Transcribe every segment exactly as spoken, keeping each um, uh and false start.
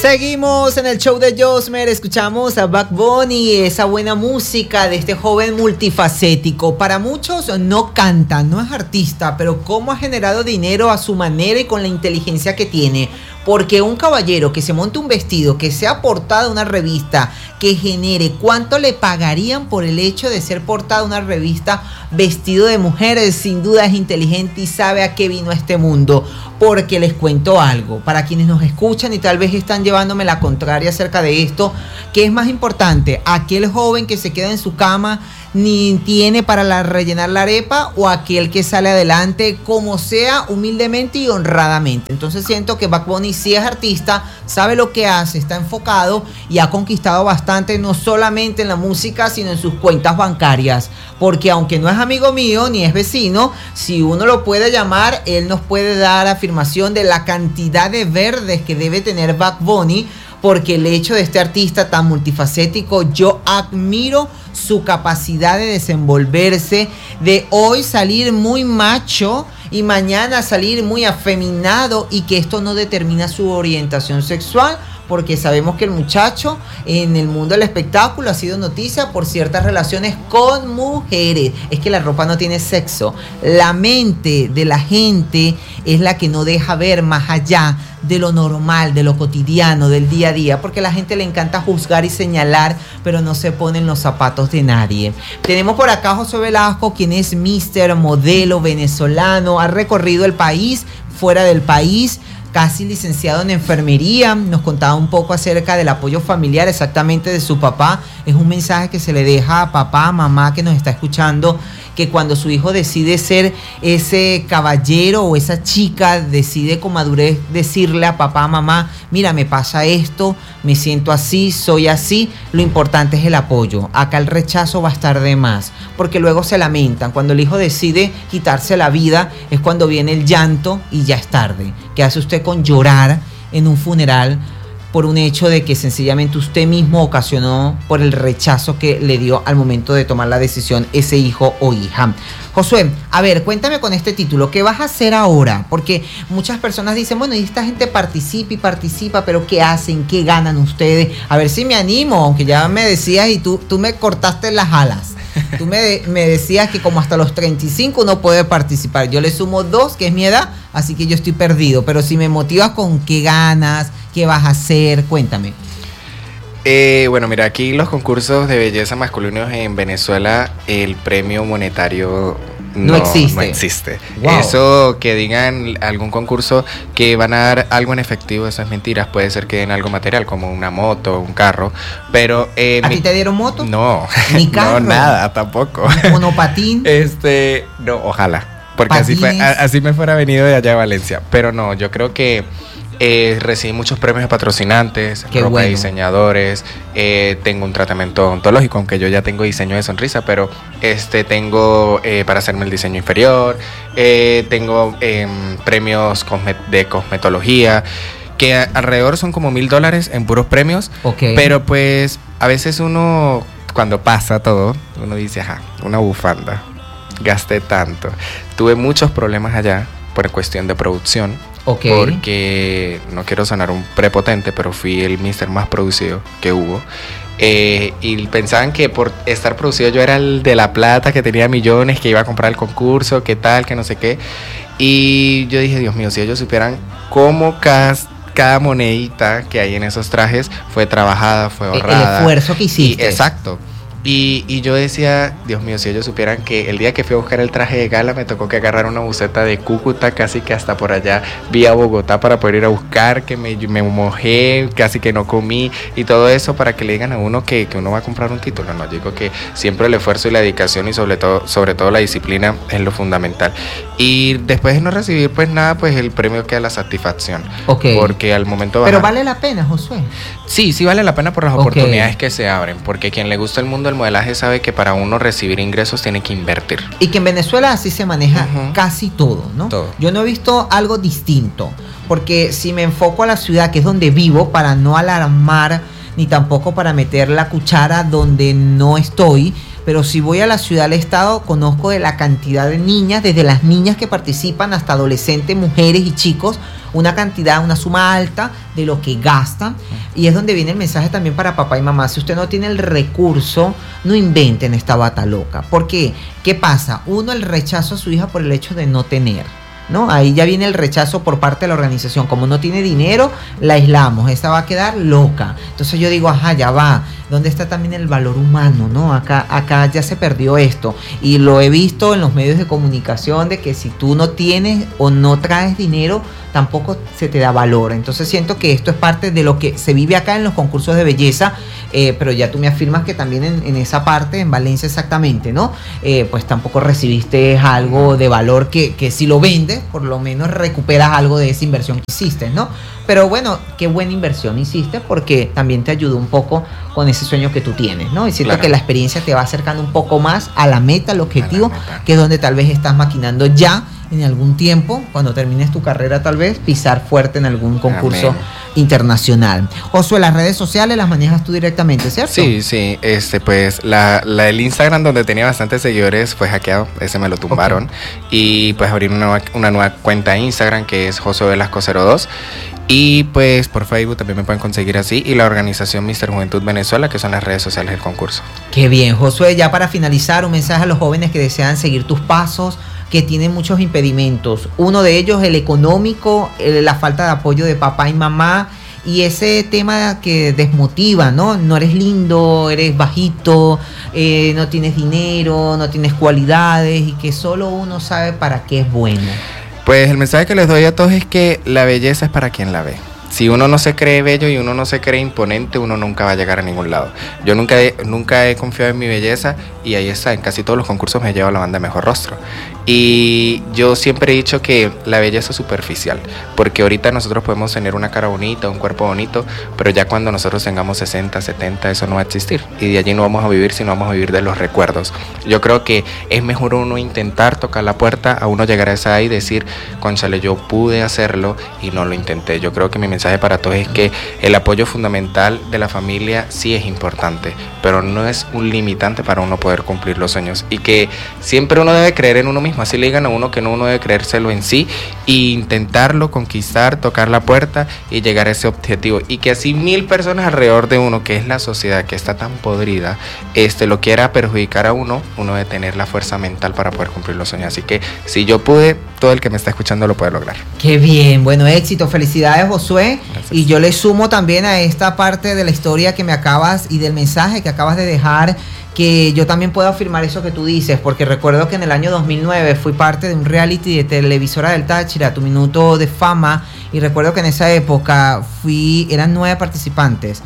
Seguimos en el show de Josmer, escuchamos a Bad Bunny, esa buena música de este joven multifacético. Para muchos no canta, no es artista, pero cómo ha generado dinero a su manera y con la inteligencia que tiene. Porque un caballero que se monte un vestido, que sea portada de una revista, que genere, ¿cuánto le pagarían por el hecho de ser portada de una revista vestido de mujeres? Sin duda es inteligente y sabe a qué vino a este mundo. Porque les cuento algo, para quienes nos escuchan y tal vez están llevándome la contraria acerca de esto, ¿qué es más importante? ¿Aquel joven que se queda en su cama ni tiene para la, rellenar la arepa, o aquel que sale adelante como sea, humildemente y honradamente? Entonces siento que Bad Bunny sí es artista, sabe lo que hace, está enfocado y ha conquistado bastante, no solamente en la música, sino en sus cuentas bancarias. Porque aunque no es amigo mío ni es vecino, si uno lo puede llamar, él nos puede dar afirmación de la cantidad de verdes que debe tener Bad Bunny. Porque el hecho de este artista tan multifacético, yo admiro su capacidad de desenvolverse, de hoy salir muy macho y mañana salir muy afeminado, y que esto no determina su orientación sexual, porque sabemos que el muchacho en el mundo del espectáculo ha sido noticia por ciertas relaciones con mujeres. Es que la ropa no tiene sexo. La mente de la gente es la que no deja ver más allá de lo normal, de lo cotidiano, del día a día, porque a la gente le encanta juzgar y señalar, pero no se pone en los zapatos de nadie. Tenemos por acá a José Velasco, quien es mister modelo venezolano, ha recorrido el país, fuera del país, casi licenciado en enfermería. Nos contaba un poco acerca del apoyo familiar, exactamente de su papá. Es un mensaje que se le deja a papá, a mamá que nos está escuchando, que cuando su hijo decide ser ese caballero o esa chica, decide con madurez decirle a papá, a mamá, mira, me pasa esto, me siento así, soy así, lo importante es el apoyo. Acá el rechazo va a estar de más, porque luego se lamentan. Cuando el hijo decide quitarse la vida es cuando viene el llanto y ya es tarde. ¿Qué hace usted con llorar en un funeral por un hecho de que sencillamente usted mismo ocasionó por el rechazo que le dio al momento de tomar la decisión ese hijo o hija? Josué, a ver, cuéntame con este título, ¿qué vas a hacer ahora? Porque muchas personas dicen, bueno, y esta gente participa y participa, pero ¿qué hacen? ¿Qué ganan ustedes? A ver si me animo, aunque ya me decías y tú, tú me cortaste las alas. Tú me, me decías que como hasta los treinta y cinco uno puede participar. Yo le sumo dos, que es mi edad, así que yo estoy perdido. Pero si me motivas con qué ganas, qué vas a hacer, cuéntame. Eh, bueno, mira, aquí los concursos de belleza masculinos en Venezuela, el premio monetario no, no existe. No existe. Wow. Eso que digan algún concurso que van a dar algo en efectivo, esas mentiras. Puede ser que den algo material, como una moto, un carro, pero... Eh, ¿A mi... ti te dieron moto? No. ¿Ni carro? No, nada, tampoco. ¿Monopatín? Este, no, ojalá. Porque así, fue, así me fuera venido de allá de Valencia. Pero no, yo creo que Eh, recibí muchos premios de patrocinantes, Qué ropa bueno. de diseñadores, eh, tengo un tratamiento odontológico, aunque yo ya tengo diseño de sonrisa, pero este tengo eh, para hacerme el diseño inferior, eh, tengo eh, premios cosme- de cosmetología, que a- alrededor son como mil dólares en puros premios, okay. Pero pues a veces uno, cuando pasa todo, uno dice, ajá, una bufanda, gasté tanto, tuve muchos problemas allá por cuestión de producción. Okay. Porque no quiero sonar un prepotente, pero fui el mister más producido que hubo. Eh, y pensaban que por estar producido yo era el de la plata, que tenía millones, que iba a comprar el concurso, que tal, que no sé qué. Y yo dije, Dios mío, si ellos supieran cómo cada, cada monedita que hay en esos trajes fue trabajada, fue ahorrada. El esfuerzo que hiciste. Y, exacto. Y, y yo decía, Dios mío, si ellos supieran que el día que fui a buscar el traje de gala me tocó que agarrar una buseta de Cúcuta, casi que hasta por allá vía Bogotá para poder ir a buscar, que me, me mojé, casi que no comí y todo eso para que le digan a uno que, que uno va a comprar un título. No, yo digo que siempre el esfuerzo y la dedicación y sobre todo, sobre todo la disciplina es lo fundamental. Y después de no recibir pues nada, pues el premio queda la satisfacción. Okay. Porque al momento de Pero bajar, vale la pena, Josué. Sí, sí vale la pena por las Okay. oportunidades que se abren, porque quien le gusta el mundo del modelaje sabe que para uno recibir ingresos tiene que invertir. Y que en Venezuela así se maneja uh-huh. casi todo, ¿no? Todo. Yo no he visto algo distinto, porque si me enfoco a la ciudad, que es donde vivo, para no alarmar ni tampoco para meter la cuchara donde no estoy, pero si voy a la ciudad del estado, conozco de la cantidad de niñas, desde las niñas que participan hasta adolescentes, mujeres y chicos, una cantidad, una suma alta de lo que gastan, y es donde viene el mensaje también para papá y mamá. Si usted no tiene el recurso, no inventen esta bata loca. ¿Por qué? ¿Qué pasa? Uno, el rechazo a su hija por el hecho de no tener, ¿no? Ahí ya viene el rechazo por parte de la organización. Como no tiene dinero, la aislamos, esta va a quedar loca. Entonces yo digo, ajá, ya va. ¿Dónde está también el valor humano, no? Acá, acá ya se perdió esto. Y lo he visto en los medios de comunicación de que si tú no tienes o no traes dinero, tampoco se te da valor. Entonces siento que esto es parte de lo que se vive acá en los concursos de belleza, eh, pero ya tú me afirmas que también en, en esa parte, en Valencia exactamente, ¿no? Eh, pues tampoco recibiste algo de valor que, que si lo vendes, por lo menos recuperas algo de esa inversión que hiciste, ¿no? Pero bueno, qué buena inversión hiciste, porque también te ayudó un poco con ese sueño que tú tienes, ¿no? Y siento claro que la experiencia te va acercando un poco más a la meta, al objetivo, meta. Que es donde tal vez estás maquinando ya en algún tiempo, cuando termines tu carrera tal vez, pisar fuerte en algún concurso Amén. internacional. Josué, las redes sociales las manejas tú directamente, ¿cierto? Sí, sí, este, pues la, la el Instagram donde tenía bastantes seguidores fue hackeado, ese me lo tumbaron, okay. Y pues abrí una, una nueva cuenta de Instagram que es Josué Velasco cero dos. Y pues por Facebook también me pueden conseguir así, y la organización míster Juventud Venezuela, que son las redes sociales del concurso. Qué bien, Josué, ya para finalizar, un mensaje a los jóvenes que desean seguir tus pasos, que tienen muchos impedimentos. Uno de ellos, el económico, la falta de apoyo de papá y mamá, y ese tema que desmotiva, ¿no? No eres lindo, eres bajito, eh, no tienes dinero, no tienes cualidades, y que solo uno sabe para qué es bueno. Pues el mensaje que les doy a todos es que la belleza es para quien la ve. Si uno no se cree bello y uno no se cree imponente, uno nunca va a llegar a ningún lado. Yo nunca he, nunca he confiado en mi belleza, y ahí está, en casi todos los concursos me llevo la banda de Mejor Rostro. Y yo siempre he dicho que la belleza es superficial, porque ahorita nosotros podemos tener una cara bonita, un cuerpo bonito, pero ya cuando nosotros tengamos sesenta, setenta, eso no va a existir, y de allí no vamos a vivir, sino vamos a vivir de los recuerdos. Yo creo que es mejor uno intentar tocar la puerta a uno llegar a esa edad y decir, cónchale, yo pude hacerlo y no lo intenté. Yo creo que mi mensaje para todos es que el apoyo fundamental de la familia sí es importante, pero no es un limitante para uno poder cumplir los sueños, y que siempre uno debe creer en uno mismo. Así le digan a uno que no, uno debe creérselo en sí e intentarlo, conquistar, tocar la puerta y llegar a ese objetivo, y que así mil personas alrededor de uno, que es la sociedad que está tan podrida, este, lo quiera perjudicar a uno, uno debe tener la fuerza mental para poder cumplir los sueños. Así que si yo pude, todo el que me está escuchando lo puede lograr. Qué bien, bueno, éxito, felicidades, Josué. Gracias. Y yo le sumo también a esta parte de la historia que me acabas y del mensaje que acabas de dejar, que yo también puedo afirmar eso que tú dices, porque recuerdo que en el año dos mil nueve fui parte de un reality de Televisora del Táchira, Tu Minuto de Fama, y recuerdo que en esa época fui, eran nueve participantes,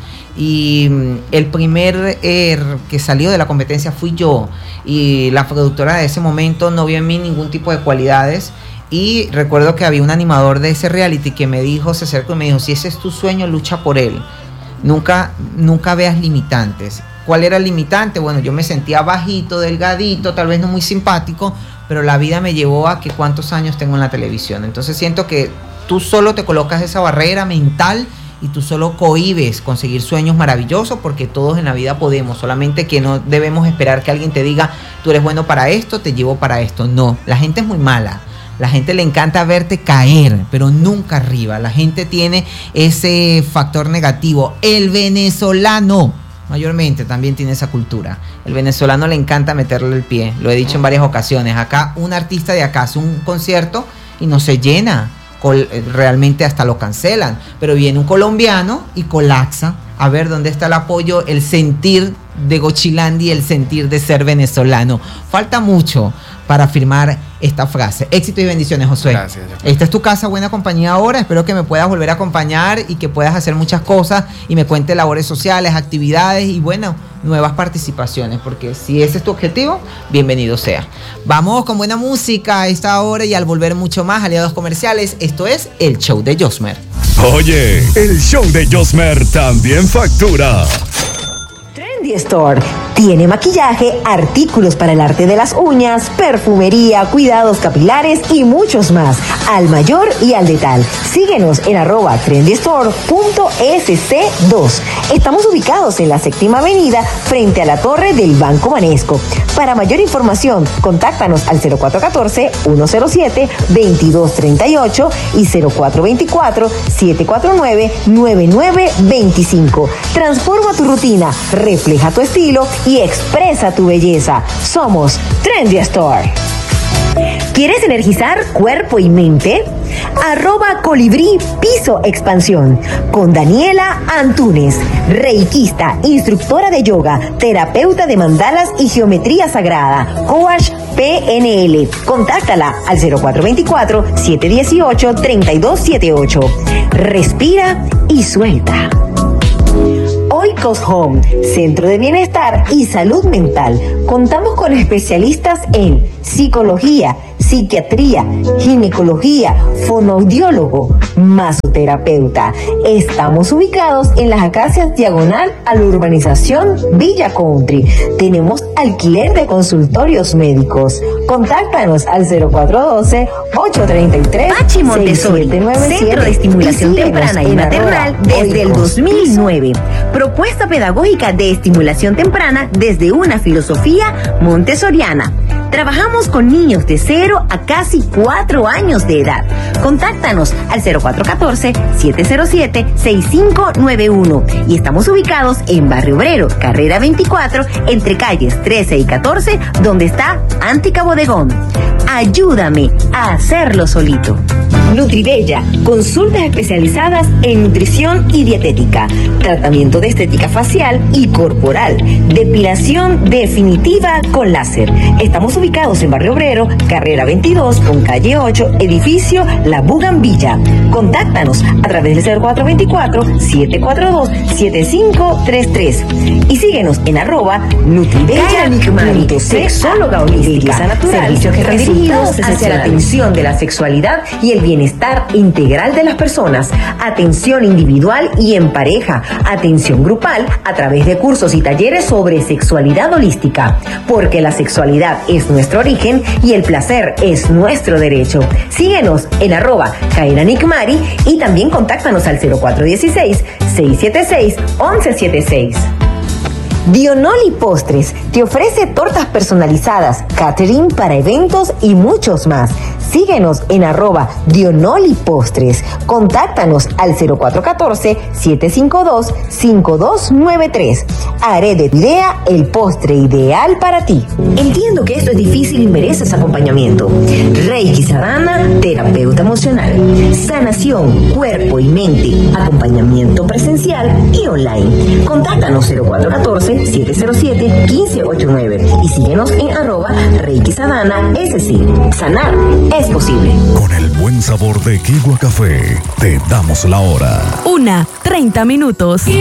y el primer eh, que salió de la competencia fui yo, y la productora de ese momento no vio en mí ningún tipo de cualidades. Y recuerdo que había un animador de ese reality que me dijo, se acercó y me dijo, si ese es tu sueño, lucha por él. Nunca, nunca veas limitantes. ¿Cuál era el limitante? Bueno, yo me sentía bajito, delgadito, tal vez no muy simpático, pero la vida me llevó a que cuántos años tengo en la televisión. Entonces siento que tú solo te colocas esa barrera mental y tú solo cohibes conseguir sueños maravillosos, porque todos en la vida podemos, solamente que no debemos esperar que alguien te diga, tú eres bueno para esto, te llevo para esto. No, la gente es muy mala. La gente le encanta verte caer, pero nunca arriba. La gente tiene ese factor negativo. El venezolano mayormente también tiene esa cultura. El venezolano le encanta meterle el pie. Lo he dicho en varias ocasiones. Acá un artista de acá hace un concierto y no se llena. Realmente hasta lo cancelan. Pero viene un colombiano y colapsa. A ver dónde está el apoyo, el sentir de Gochilandi, el sentir de ser venezolano. Falta mucho para afirmar esta frase. Éxito y bendiciones, Josué. Gracias. Esta es tu casa, buena compañía ahora. Espero que me puedas volver a acompañar y que puedas hacer muchas cosas y me cuentes labores sociales, actividades y, bueno, nuevas participaciones, porque si ese es tu objetivo, bienvenido sea. Vamos con buena música a esta hora y al volver mucho más, aliados comerciales. Esto es el show de Josmer. Oye, el show de Josmer también factura. Trendy Store, Tiene maquillaje, artículos para el arte de las uñas, perfumería, cuidados capilares y muchos más. Al mayor y al detal. Síguenos en arroba trendy store punto ese ce dos. Estamos ubicados en la séptima avenida frente a la torre del Banco Banesco. Para mayor información, contáctanos al cero cuatro uno cuatro, uno cero siete, dos dos tres ocho y cero cuatro dos cuatro, siete cuatro nueve, nueve nueve dos cinco. Transforma tu rutina, refleja tu estilo y expresa tu belleza. Somos Trendy Store. ¿Quieres energizar cuerpo y mente? Arroba Colibrí Piso Expansión con Daniela Antunes, reikista, instructora de yoga, terapeuta de mandalas y geometría sagrada, coach P N L. Contáctala al cero cuatro dos cuatro, siete uno ocho, tres dos siete ocho. Respira y suelta. Oikos Home, Centro de Bienestar y Salud Mental. Contamos con especialistas en psicología, psiquiatría, ginecología, fonoaudiólogo, masoterapeuta. Estamos ubicados en las Acacias diagonal a la urbanización Villa Country. Tenemos alquiler de consultorios médicos. Contáctanos al cero cuatro uno dos, ocho tres tres, Pachi Montessori, seis siete nueve siete. Centro de Estimulación Temprana y Maternal desde el dos mil nueve. Propuesta pedagógica de estimulación temprana desde una filosofía montessoriana. Trabajamos con niños de cero a casi cuatro años de edad. Contáctanos al cero cuatro uno cuatro, siete cero siete, seis cinco nueve uno y estamos ubicados en Barrio Obrero, carrera veinticuatro, entre calles trece y catorce, donde está Antica Bodegón. Ayúdame a hacerlo solito. Nutribella, consultas especializadas en nutrición y dietética, tratamiento de estética facial y corporal, depilación definitiva con láser. Estamos ubicados en Barrio Obrero, carrera veintidós, con calle ocho, edificio La Bugambilla. Contáctanos a través del cero cuatro dos cuatro, siete cuatro dos, siete cinco tres tres y síguenos en arroba Nutribella, sexóloga holística, natural, servicios que están dirigidos hacia la atención de la sexualidad y el bienestar integral de las personas, atención individual y en pareja, atención grupal a través de cursos y talleres sobre sexualidad holística, porque la sexualidad es nuestro origen y el placer es nuestro derecho. Síguenos en arroba Kairanikmari y también contáctanos al cero cuatro uno seis, seis siete seis, uno uno siete seis. Dionoli Postres te ofrece tortas personalizadas, catering para eventos y muchos más. Síguenos en arroba Dionoli Postres. Contáctanos al cero cuatro uno cuatro, siete cinco dos, cinco dos nueve tres. Haré de tu idea el postre ideal para ti. Entiendo que esto es difícil y mereces acompañamiento. Reiki Sadhana, terapeuta emocional. Sanación, cuerpo y mente. Acompañamiento presencial y online. Contáctanos cero cuatro uno cuatro, siete cero siete, uno cinco ocho nueve y síguenos en arroba Reiki Sadhana S C. Sanar es posible. Con el buen sabor de Kigua Café, te damos la hora. Una, treinta minutos.